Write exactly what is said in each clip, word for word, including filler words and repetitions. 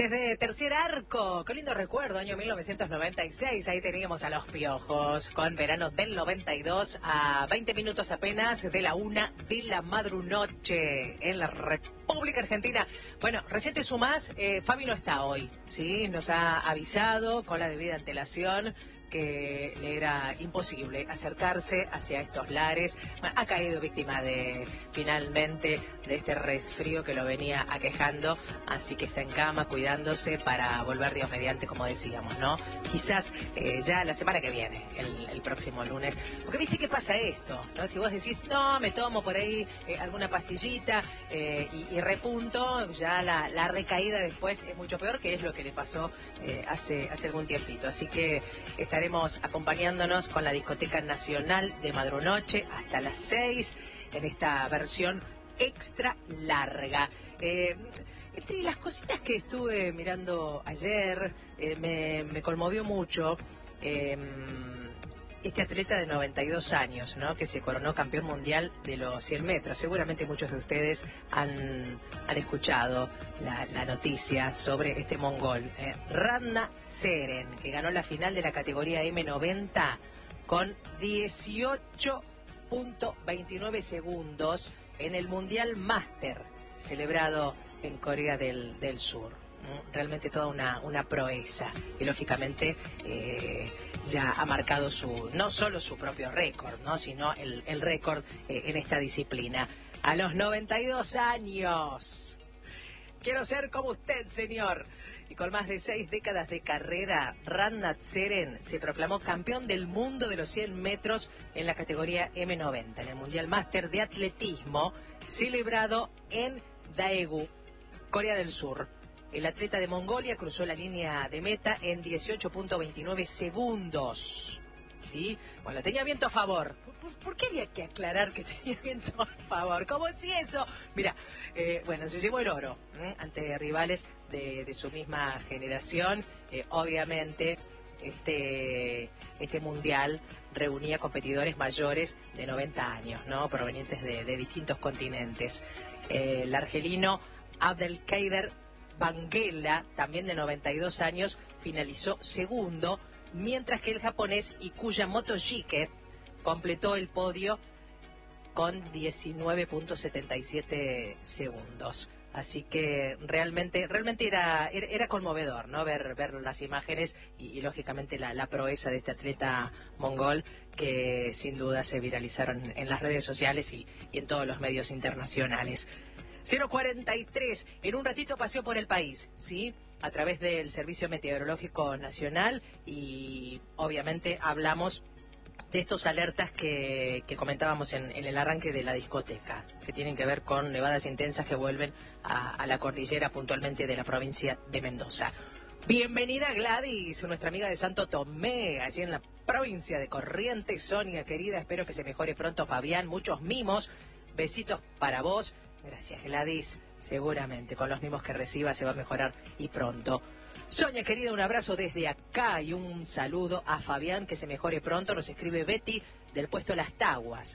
Desde Tercer Arco, qué lindo recuerdo, año mil novecientos noventa y seis, ahí teníamos a Los Piojos, con verano del noventa y dos, a veinte minutos apenas de la una de la madrunoche en la República Argentina. Bueno, recién te sumás, eh, Fabi no está hoy, ¿sí? Nos ha avisado con la debida antelación que le era imposible acercarse hacia estos lares. Bueno, ha caído víctima de, finalmente, de este resfrío que lo venía aquejando, así que está en cama cuidándose para volver Dios mediante, como decíamos, ¿no? Quizás eh, ya la semana que viene, el, el próximo lunes. Porque viste qué pasa esto, ¿no? Si vos decís, no, me tomo por ahí eh, alguna pastillita eh, y, y repunto, ya la, la recaída después es mucho peor, que es lo que le pasó eh, hace, hace algún tiempito. Así que estaremos acompañándonos con la Discoteca Nacional de Madrunoche hasta las seis en esta versión extra larga. Eh, entre las cositas que estuve mirando ayer, eh, me, me conmovió mucho eh, este atleta de noventa y dos años, ¿no? Que se coronó campeón mundial de los cien metros. Seguramente muchos de ustedes han, han escuchado la, la noticia sobre este mongol, eh, Randa Tseren, que ganó la final de la categoría eme noventa con dieciocho punto veintinueve segundos en el Mundial Master celebrado en Corea del, del Sur. Realmente toda una, una proeza y lógicamente eh, ya ha marcado su no solo su propio récord, ¿no? Sino el, el récord eh, en esta disciplina. A los noventa y dos años. Quiero ser como usted, señor. Y con más de seis décadas de carrera, Randa Tseren se proclamó campeón del mundo de los cien metros en la categoría eme noventa, en el Mundial Máster de Atletismo, celebrado en Daegu, Corea del Sur. El atleta de Mongolia cruzó la línea de meta en dieciocho punto veintinueve segundos. ¿Sí? Bueno, tenía viento a favor. ¿Por, por qué había que aclarar que tenía viento a favor? ¿Cómo si eso? Mira, eh, bueno, se llevó el oro ¿eh? ante rivales de, de su misma generación. Eh, obviamente, este, este mundial reunía competidores mayores de noventa años, ¿no? Provenientes de, de distintos continentes. Eh, el argelino Abdelkader Banguela, también de noventa y dos años, finalizó segundo, mientras que el japonés Ikuya Motoshike completó el podio con diecinueve punto setenta y siete segundos. Así que realmente realmente era era, era conmovedor, ¿no? Ver ver las imágenes y, y lógicamente la, la proeza de este atleta mongol, que sin duda se viralizaron en las redes sociales y, y en todos los medios internacionales. cero cuarenta y tres, en un ratito paseo por el país, ¿sí? A través del Servicio Meteorológico Nacional, y obviamente hablamos de estos alertas que, que comentábamos en, en el arranque de la discoteca, que tienen que ver con nevadas intensas que vuelven a, a la cordillera, puntualmente de la provincia de Mendoza. Bienvenida Gladys, nuestra amiga de Santo Tomé, allí en la provincia de Corrientes. Sonia, querida, espero que se mejore pronto Fabián, muchos mimos, besitos para vos. Gracias, Gladys. Seguramente con los mismos que reciba se va a mejorar y pronto. Sonia, querida, un abrazo desde acá y un saludo a Fabián, que se mejore pronto. Nos escribe Betty del puesto Las Taguas,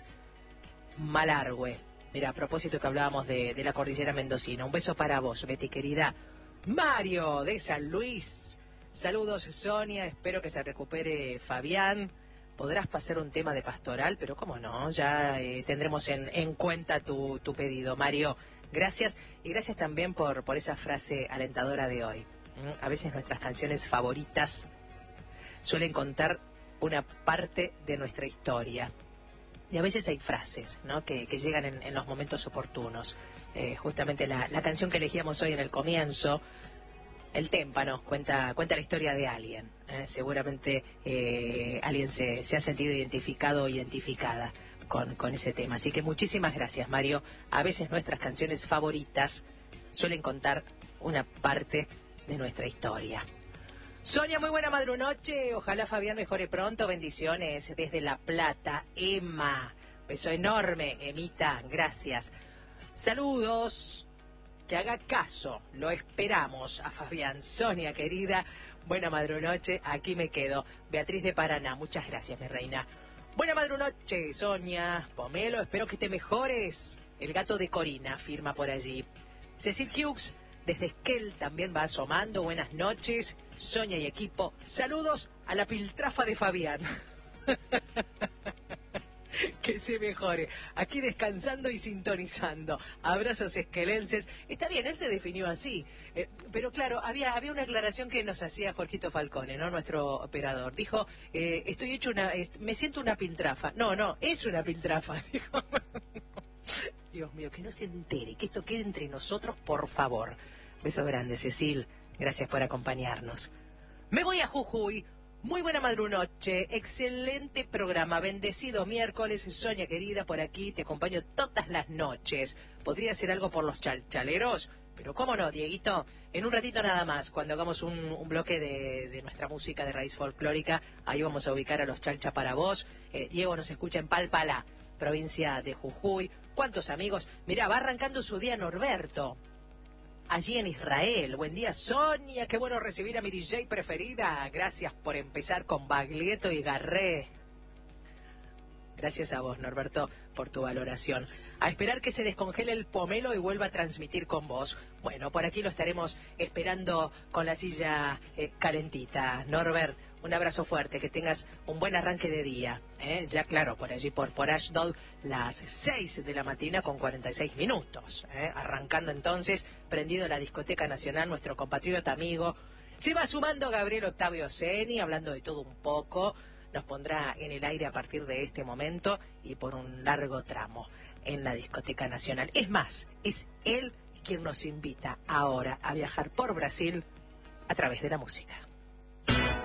Malargüe. Mira, a propósito que hablábamos de, de la cordillera mendocina. Un beso para vos, Betty, querida. Mario de San Luis. Saludos, Sonia. Espero que se recupere Fabián. Podrás pasar un tema de pastoral, pero cómo no, ya eh, tendremos en, en cuenta tu, tu pedido, Mario. Gracias, y gracias también por, por esa frase alentadora de hoy. ¿Mm? A veces nuestras canciones favoritas suelen contar una parte de nuestra historia. Y a veces hay frases, ¿no? que, que llegan en, en los momentos oportunos. Eh, justamente la, la canción que elegíamos hoy en el comienzo, El Témpano, cuenta, cuenta la historia de alguien. ¿eh? Seguramente eh, alguien se, se ha sentido identificado o identificada con, con ese tema. Así que muchísimas gracias, Mario. A veces nuestras canciones favoritas suelen contar una parte de nuestra historia. Sonia, muy buena madrunoche. Ojalá Fabián mejore pronto. Bendiciones desde La Plata. Emma, beso enorme. Emita, gracias. Saludos. Que haga caso, lo esperamos a Fabián. Sonia, querida, buena madrunoche, aquí me quedo. Beatriz de Paraná, muchas gracias, mi reina. Buena madrunoche, Sonia. Pomelo, espero que te mejores. El gato de Corina firma por allí. Cecil Hughes Desde Esquel también va asomando. Buenas noches, Sonia y equipo. Saludos a la piltrafa de Fabián. Que se mejore. Aquí descansando y sintonizando. Abrazos esquelenses. Está bien, él se definió así. Eh, pero claro, había, había una aclaración que nos hacía Jorgito Falcone, ¿no? Nuestro operador. Dijo, eh, estoy hecho una... Eh, me siento una piltrafa. No, no, es una piltrafa. Dijo. Dios mío, que no se entere, que esto quede entre nosotros, por favor. Beso grande, Cecil. Gracias por acompañarnos. Me voy a Jujuy. Muy buena madrunoche, excelente programa, bendecido miércoles, Sonia querida, por aquí te acompaño todas las noches. ¿Podría hacer algo por los chalchaleros? Pero cómo no, Dieguito, en un ratito nada más, cuando hagamos un, un bloque de, de nuestra música de raíz folclórica, ahí vamos a ubicar a los chalcha para vos. Eh, Diego nos escucha en Palpalá, provincia de Jujuy. ¿Cuántos amigos? Mirá, va arrancando su día Norberto. Allí en Israel. Buen día, Sonia. Qué bueno recibir a mi D J preferida. Gracias por empezar con Baglietto y Garré. Gracias a vos, Norberto, por tu valoración. A esperar que se descongele el pomelo y vuelva a transmitir con vos. Bueno, por aquí lo estaremos esperando con la silla eh, calentita. Norbert, un abrazo fuerte, que tengas un buen arranque de día. ¿eh? Ya claro, por allí, por, por Ashdod, las seis de la mañana con cuarenta y seis minutos. ¿eh? Arrancando entonces, prendido la Discoteca Nacional, nuestro compatriota amigo. Se va sumando Gabriel Octavio Ceni, hablando de todo un poco. Nos pondrá en el aire a partir de este momento y por un largo tramo en la Discoteca Nacional. Es más, es él quien nos invita ahora a viajar por Brasil a través de la música.